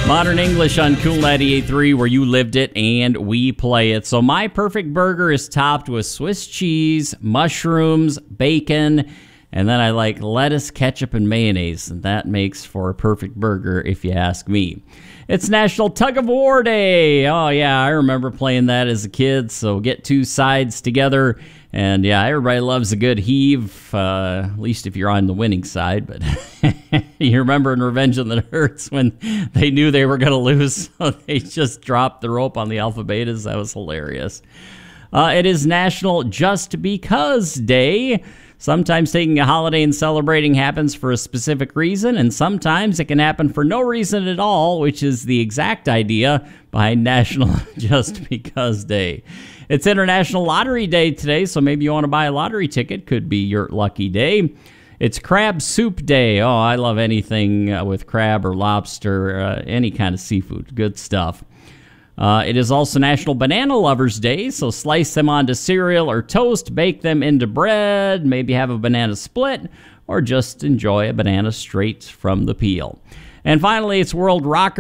Modern English on Cool 98.3, where you lived it and we play it. So my perfect burger is topped with Swiss cheese, mushrooms, bacon, and then I like lettuce, ketchup, and mayonnaise. And that makes for a perfect burger, if you ask me. It's National Tug of War Day. Oh, yeah, I remember playing that as a kid. So get two sides together. And, yeah, everybody loves a good heave, at least if you're on the winning side. But you remember in Revenge of the Nerds when they knew they were going to lose, so they just dropped the rope on the Alpha Betas. That was hilarious. It is National Just Because Day. Sometimes taking a holiday and celebrating happens for a specific reason, and sometimes it can happen for no reason at all, which is the exact idea behind National Just Because Day. It's International Lottery Day today, so maybe you want to buy a lottery ticket. Could be your lucky day. It's Crab Soup Day. Oh, I love anything with crab or lobster, any kind of seafood. Good stuff. It is also National Banana Lovers Day, so slice them onto cereal or toast, bake them into bread, maybe have a banana split, or just enjoy a banana straight from the peel. And finally, it's World Rock,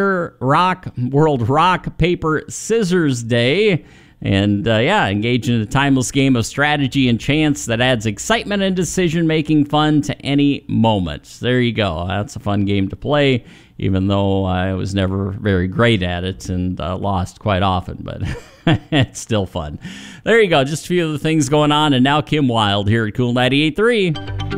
Paper, Scissors Day. And, engage in a timeless game of strategy and chance that adds excitement and decision-making fun to any moment. There you go. That's a fun game to play, even though I was never very great at it and lost quite often. But it's still fun. There you go. Just a few of the things going on. And now Kim Wilde here at Cool 98.3.